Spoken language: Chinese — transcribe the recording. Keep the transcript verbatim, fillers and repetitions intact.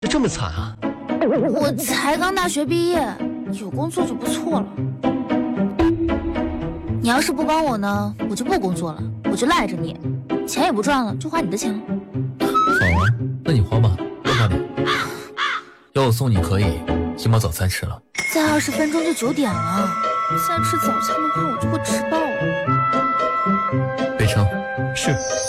这么惨啊？ 我才刚大学毕业，有工作就不错了。你要是不帮我呢，我就不工作了，我就赖着你，钱也不赚了，就花你的钱了。 好啊，那你花吧，多花点。要我送你可以，先把早餐吃了。 再二十分钟就九点了，现在吃早餐的话，我就会迟到了。 北城， 是。